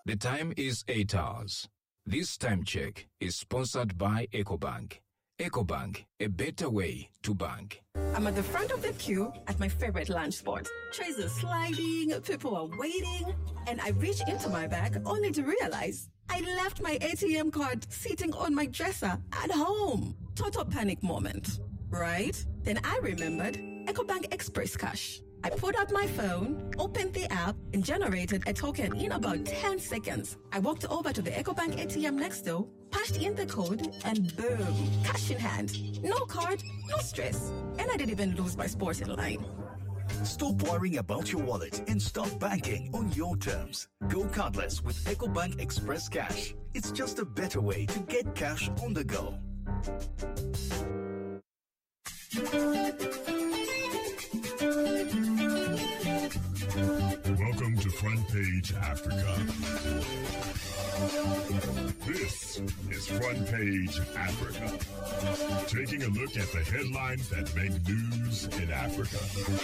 The time is 8 hours. This time check is sponsored by EcoBank. EcoBank, a better way to bank. I'm at the front of the queue at my favorite lunch spot. Trays are sliding, people are waiting, and I reach into my bag only to realize I left my ATM card sitting on my dresser at home. Total panic moment, right? Then I remembered EcoBank Express Cash. I pulled out my phone, opened the app, and generated a token in about 10 seconds. I walked over to the EcoBank ATM next door, punched in the code, and boom, cash in hand. No card, no stress. And I didn't even lose my sport in line. Stop worrying about your wallet and start banking on your terms. Go cardless with EcoBank Express Cash. It's just a better way to get cash on the go. Welcome to Front Page Africa. This is Front Page Africa. Taking a look at the headlines that make news in Africa.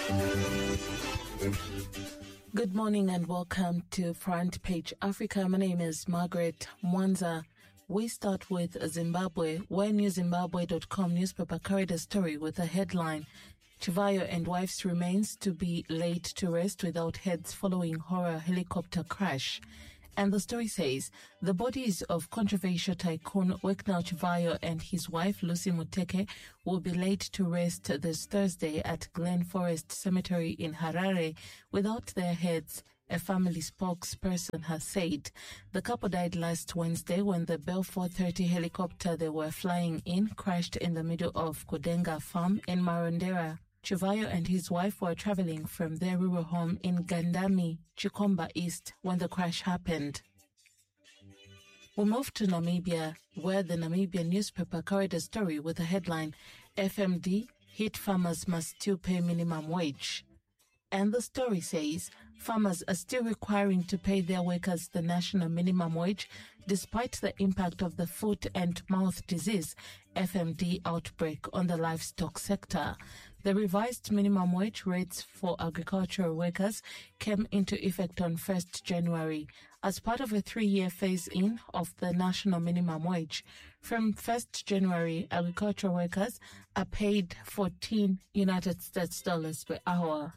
Good morning and welcome to Front Page Africa. My name is Margaret Mwanza. We start with Zimbabwe, where NewZimbabwe.com newspaper carried a story with a headline, Chivayo and wife's remains to be laid to rest without heads following horror helicopter crash. And the story says, the bodies of controversial tycoon Weknel Chivayo and his wife Lucy Muteke will be laid to rest this Thursday at Glen Forest Cemetery in Harare without their heads, a family spokesperson has said. The couple died last Wednesday when the Bell 430 helicopter they were flying in crashed in the middle of Kudenga Farm in Marondera. Chivayo and his wife were traveling from their rural home in Gandami, Chikomba East, when the crash happened. We move to Namibia, where the Namibian newspaper carried a story with a headline, FMD, hit farmers must still pay minimum wage. And the story says, farmers are still requiring to pay their workers the national minimum wage despite the impact of the foot and mouth disease, FMD outbreak on the livestock sector. The revised minimum wage rates for agricultural workers came into effect on 1st January as part of a 3-year phase-in of the national minimum wage. From 1st January, agricultural workers are paid 14 United States dollars per hour.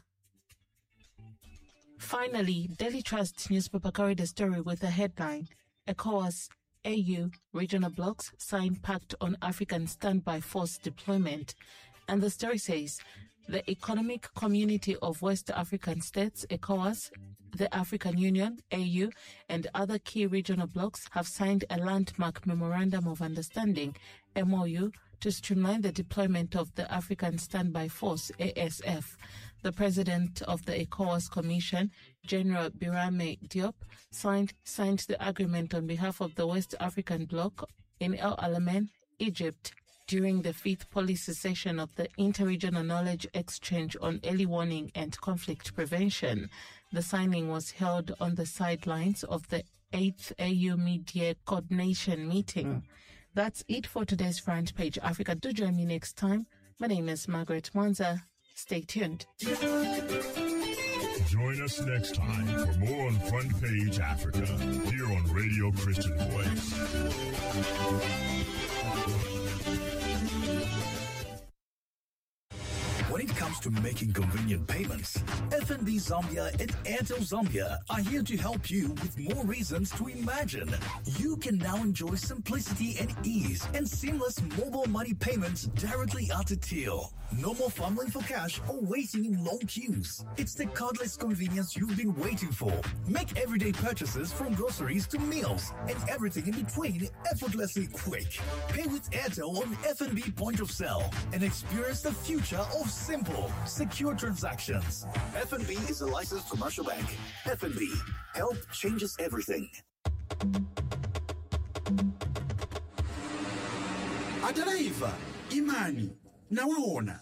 Finally, Daily Trust newspaper carried a story with a headline, ECOWAS, AU, regional blocs sign pact on African standby force deployment. And the story says, the Economic Community of West African States, ECOWAS, the African Union, AU, and other key regional blocs have signed a landmark Memorandum of Understanding, MOU, to streamline the deployment of the African Standby Force, ASF. The president of the ECOWAS Commission, General Birame Diop, signed the agreement on behalf of the West African Bloc in El Alamein, Egypt, during the 5th policy session of the Interregional Knowledge Exchange on Early Warning and Conflict Prevention. The signing was held on the sidelines of the 8th AU Media Coordination Meeting. That's it for today's Front Page Africa. Do join me next time. My name is Margaret Mwanza. Stay tuned. Join us next time for more on Front Page Africa here on Radio Christian Voice. When it comes to making convenient payments, FNB Zambia and Airtel Zambia are here to help you with more reasons to imagine. You can now enjoy simplicity and ease and seamless mobile money payments directly at the till. No more fumbling for cash or waiting in long queues. It's the cardless convenience you've been waiting for. Make everyday purchases from groceries to meals and everything in between effortlessly quick. Pay with Airtel on FNB point of sale and experience the future of simple, secure transactions. FNB is a licensed commercial bank. FNB, help changes everything. Adaraiva, Imani, nawaona.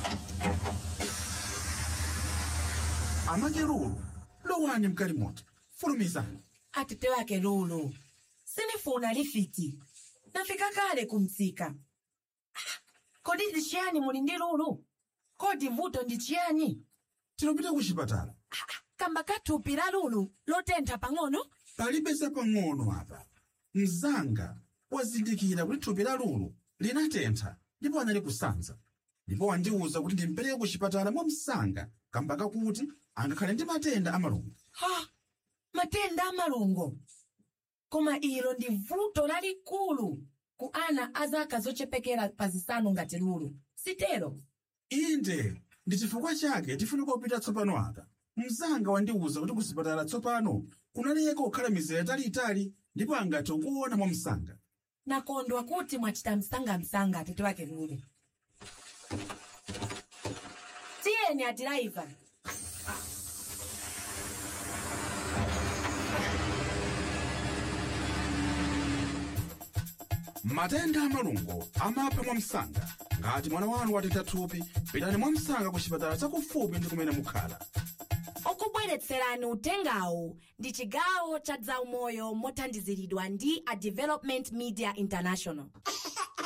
Amakerulu, lowani mkalimoti, fulumizani. Atete wake Lulu, sinifuna lifiti. Nafika kale kumtsika. Kodi ndichiyani muli ndi Lulu? Kodi vuto ndichiyani? Tinopita kuchipatala. kamba kathupi la lulu lotentha pang'ono? Palibe zapang'ono apa. Mzanga wazindikira kuti thupi la lulu linatentha ndipo anali kusanza. Ndipo wandiwuza kuti ndimpereke ku chipatala mwamsanga kamba kakuti angakhale ndi matenda amalungo. Ha! Matenda amalungo. Koma ilo ndi vuto lalikulu ku ana azaka zochepekera pa zisanu ngati lulu. Sitero? Inde, ndi chifukwa chake tifunika kupita tsopano aka. Mzanga wandiwuza kuti kusipatala tsopano kunaleka kukhala mizere italiitali ndipo angathe kuona mwamsanga. Nakondwa kuti mwachita msanga atete wake lulu. Tiyeni adiraiva. Matenda amalungo amapha mwamsanga. Ngati mwana wanu watentha thupi, pitani mwamsanga ku chipatala chakufupi ndi kumene mukhala. Okubweretserani utengawu ndi chigawo cha zaumoyo mothandiziridwa ndi a Development Media International.